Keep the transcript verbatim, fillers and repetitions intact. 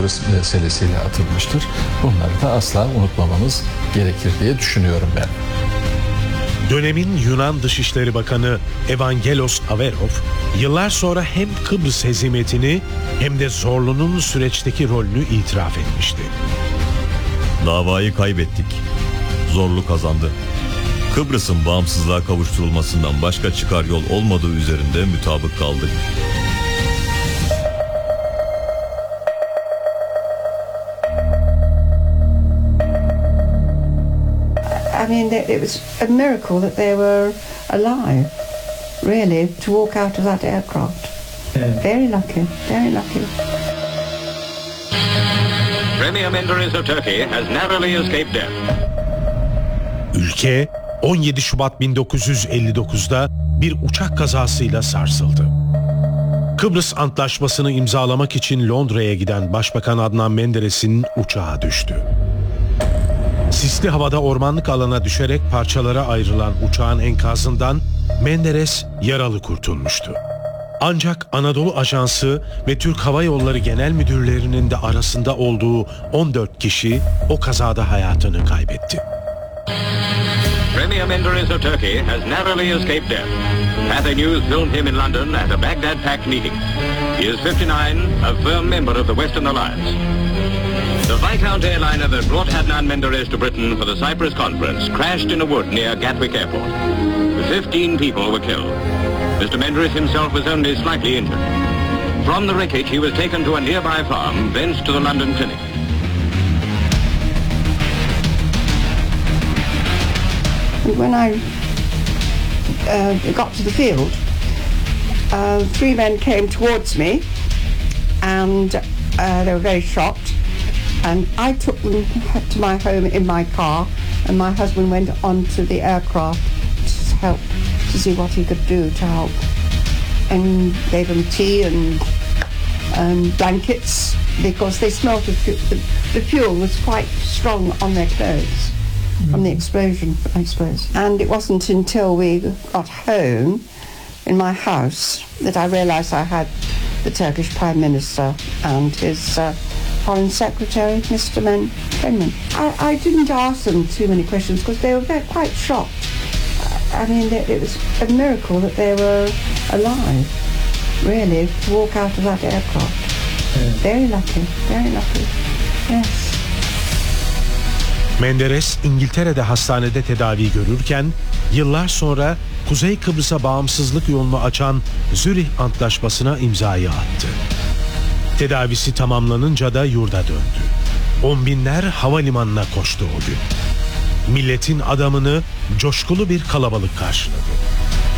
Kıbrıs meselesiyle atılmıştır. Bunları da asla unutmamamız gerekir diye düşünüyorum ben. Dönemin Yunan Dışişleri Bakanı Evangelos Averov, yıllar sonra hem Kıbrıs hezimetini hem de Zorlu'nun süreçteki rolünü itiraf etmişti. Davayı kaybettik. Zorlu kazandı. Kıbrıs'ın bağımsızlığa kavuşturulmasından başka çıkar yol olmadığı üzerinde mutabık kaldık. I mean, it was a miracle that they were alive, really, to walk out of that aircraft. Yeah. Very lucky, very lucky. Premier Menderes of Turkey has narrowly escaped death. Ülke on yedi Şubat bin dokuz yüz elli dokuzda bir uçak kazasıyla sarsıldı. Kıbrıs Antlaşması'nı imzalamak için Londra'ya giden Başbakan Adnan Menderes'in uçağı düştü. Sisli havada ormanlık alana düşerek parçalara ayrılan uçağın enkazından Menderes yaralı kurtulmuştu. Ancak Anadolu Ajansı ve Türk Hava Yolları Genel Müdürlerinin de arasında olduğu on dört kişi o kazada hayatını kaybetti. Premier Menderes of Turkey has narrowly escaped death. Cathay News filmed him in London at a Baghdad Pact meeting. He is fifty-nine, a firm member of the Western Alliance. The Viscount airliner that brought Adnan Menderes to Britain for the Cyprus conference crashed in a wood near Gatwick Airport. Fifteen people were killed. Mister Menderes himself was only slightly injured. From the wreckage, he was taken to a nearby farm, thence to the London clinic. When I uh, got to the field, uh, three men came towards me, and uh, they were very shocked. And I took them to my home in my car, and my husband went onto the aircraft to help, to see what he could do to help. And gave them tea and um, blankets, because they smelled of fu- the, the fuel was quite strong on their clothes from the explosion, I suppose. And it wasn't until we got home in my house that I realised I had the Turkish Prime Minister and his uh, Foreign Secretary, Mister Men- Fenman. I, I didn't ask them too many questions because they were very, quite shocked. I mean, it, it was a miracle that they were alive, really, to walk out of that aircraft. Yeah. Very lucky, very lucky, yes. Menderes İngiltere'de hastanede tedavi görürken yıllar sonra Kuzey Kıbrıs'a bağımsızlık yolunu açan Zürih Antlaşması'na imzayı attı. Tedavisi tamamlanınca da yurda döndü. On binler havalimanına koştu o gün. Milletin adamını coşkulu bir kalabalık karşıladı.